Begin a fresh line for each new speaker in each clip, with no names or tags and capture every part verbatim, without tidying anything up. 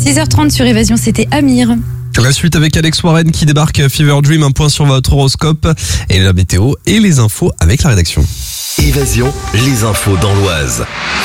six heures trente sur Évasion, c'était Amir.
La suite avec Alex Warren qui débarque Fever Dream, un point sur votre horoscope et la météo et les infos avec la rédaction.
Évasion, les infos dans l'Oise.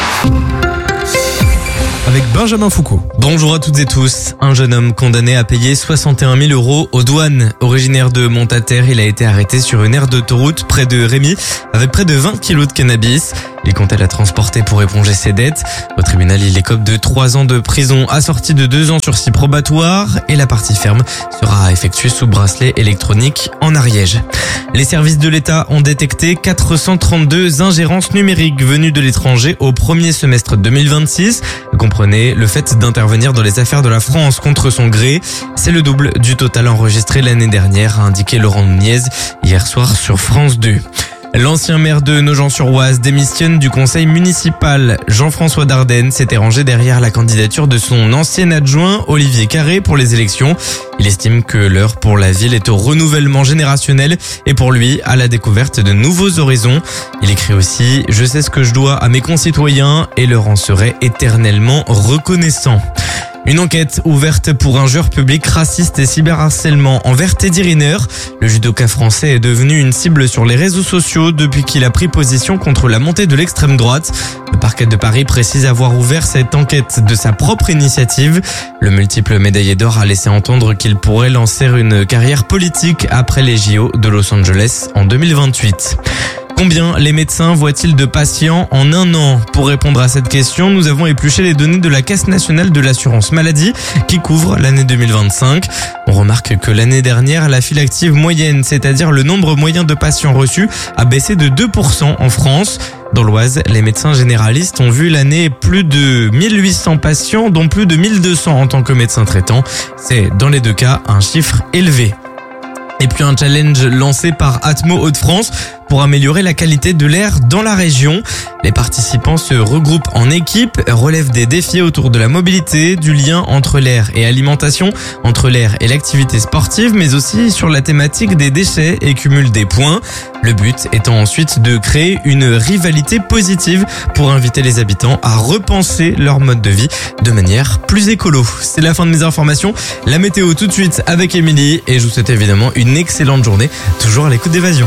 Avec Benjamin Foucault.
Bonjour à toutes et tous. Un jeune homme condamné à payer soixante et un mille euros aux douanes. Originaire de Montataire, il a été arrêté sur une aire d'autoroute près de Rémy avec près de vingt kilos de cannabis. Il comptait la transporter pour éponger ses dettes. Au tribunal, il écope de trois ans de prison assorti de deux ans sursis probatoire et la partie ferme sera effectuée sous bracelet électronique en Ariège. Les services de l'État ont détecté quatre cent trente-deux ingérences numériques venues de l'étranger au premier semestre deux mille vingt-six. Comprenez le fait d'intervenir dans les affaires de la France contre son gré. C'est le double du total enregistré l'année dernière, a indiqué Laurent Nunez hier soir sur France deux. L'ancien maire de Nogent-sur-Oise démissionne du conseil municipal. Jean-François Dardenne s'était rangé derrière la candidature de son ancien adjoint Olivier Carré pour les élections. Il estime que l'heure pour la ville est au renouvellement générationnel et pour lui à la découverte de nouveaux horizons. Il écrit aussi « Je sais ce que je dois à mes concitoyens et leur en serai éternellement reconnaissant ». Une enquête ouverte pour injures publiques racistes et cyberharcèlement envers Teddy Riner. Le judoka français est devenu une cible sur les réseaux sociaux depuis qu'il a pris position contre la montée de l'extrême droite. Le parquet de Paris précise avoir ouvert cette enquête de sa propre initiative. Le multiple médaillé d'or a laissé entendre qu'il pourrait lancer une carrière politique après les J O de Los Angeles en deux mille vingt-huit. Combien les médecins voient-ils de patients en un an? Pour répondre à cette question, nous avons épluché les données de la Caisse nationale de l'assurance maladie qui couvre l'année deux mille vingt-cinq. On remarque que l'année dernière, la file active moyenne, c'est-à-dire le nombre moyen de patients reçus, a baissé de deux pour cent en France. Dans l'Oise, les médecins généralistes ont vu l'année plus de mille huit cents patients, dont plus de mille deux cents en tant que médecins traitants. C'est dans les deux cas un chiffre élevé. Et puis un challenge lancé par Atmo Hauts-de-France pour améliorer la qualité de l'air dans la région. Les participants se regroupent en équipe, relèvent des défis autour de la mobilité, du lien entre l'air et alimentation, entre l'air et l'activité sportive, mais aussi sur la thématique des déchets et cumulent des points. Le but étant ensuite de créer une rivalité positive pour inviter les habitants à repenser leur mode de vie de manière plus écolo. C'est la fin de mes informations. La météo tout de suite avec Émilie et je vous souhaite évidemment une excellente journée, toujours à l'écoute d'Évasion.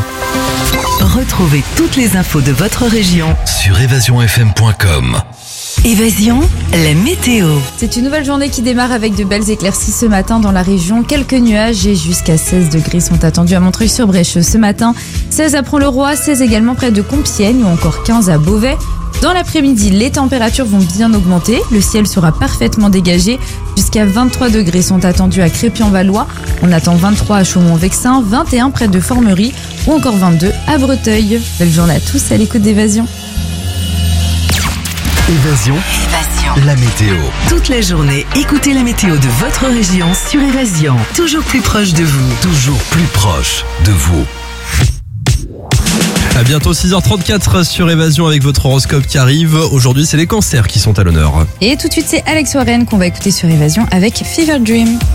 Retrouvez toutes les infos de votre région
Sur évasion f m point com.
Évasion, la météo.
C'est une nouvelle journée qui démarre avec de belles éclaircies ce matin dans la région. Quelques nuages et jusqu'à seize degrés sont attendus à Montreuil-sur-Brèche ce matin. seize à Pont-le-Roi, seize également près de Compiègne ou encore quinze à Beauvais. Dans l'après-midi, les températures vont bien augmenter. Le ciel sera parfaitement dégagé. Jusqu'à vingt-trois degrés sont attendus à Crépy-en-Valois. On attend vingt-trois à Chaumont-Vexin, vingt et un près de Formerie ou encore vingt-deux à Breteuil. Belle journée à tous à l'écoute d'Évasion.
Évasion,
Évasion.
la météo.
Toute la journée, écoutez la météo de votre région sur Évasion. Toujours plus proche de vous.
Toujours plus proche de vous.
À bientôt six heures trente-quatre sur Évasion avec votre horoscope qui arrive. Aujourd'hui, c'est les cancers qui sont à l'honneur.
Et tout de suite, c'est Alex Warren qu'on va écouter sur Évasion avec Fever Dream.